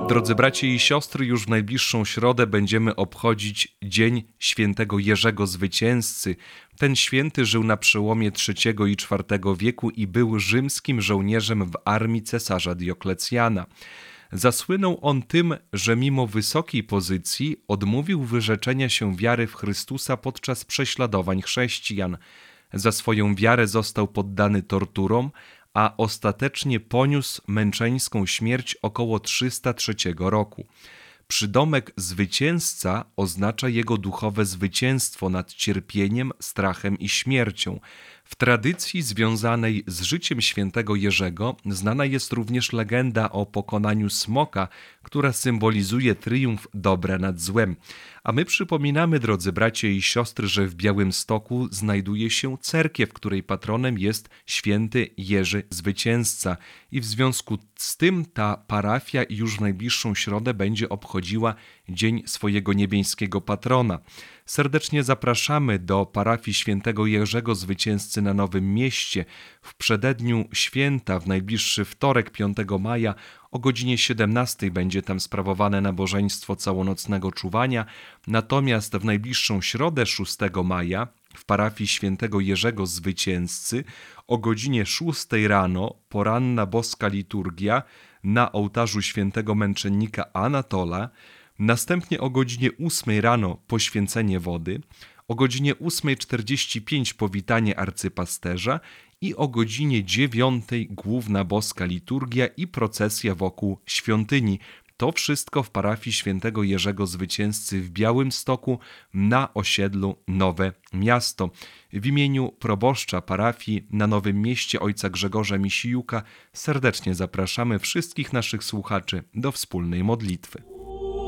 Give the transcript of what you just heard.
Drodzy bracia i siostry, już w najbliższą środę będziemy obchodzić Dzień Świętego Jerzego Zwycięzcy. Ten święty żył na przełomie III i IV wieku i był rzymskim żołnierzem w armii cesarza Dioklecjana. Zasłynął on tym, że mimo wysokiej pozycji odmówił wyrzeczenia się wiary w Chrystusa podczas prześladowań chrześcijan. Za swoją wiarę został poddany torturom, a ostatecznie poniósł męczeńską śmierć około 303 roku. Przydomek zwycięzca oznacza jego duchowe zwycięstwo nad cierpieniem, strachem i śmiercią. W tradycji związanej z życiem świętego Jerzego znana jest również legenda o pokonaniu smoka, która symbolizuje triumf dobra nad złem. A my przypominamy, drodzy bracia i siostry, że w Białymstoku znajduje się cerkiew, której patronem jest święty Jerzy Zwycięzca. I w związku z tym ta parafia już w najbliższą środę będzie obchodziła dzień swojego niebiańskiego patrona. Serdecznie zapraszamy do parafii świętego Jerzego Zwycięzcy na Nowym Mieście. W przededniu święta, w najbliższy wtorek 5 maja o godzinie 17 będzie tam sprawowane nabożeństwo całonocnego czuwania, natomiast w najbliższą środę 6 maja w parafii świętego Jerzego Zwycięzcy o godzinie 6 rano poranna boska liturgia na ołtarzu świętego męczennika Anatola, następnie o godzinie 8 rano poświęcenie wody, o godzinie 8:45 powitanie arcypasterza i o godzinie 9 główna boska liturgia i procesja wokół świątyni. To wszystko w parafii świętego Jerzego Zwycięzcy w Białymstoku na osiedlu Nowe Miasto. W imieniu proboszcza parafii na Nowym Mieście ojca Grzegorza Misijuka serdecznie zapraszamy wszystkich naszych słuchaczy do wspólnej modlitwy.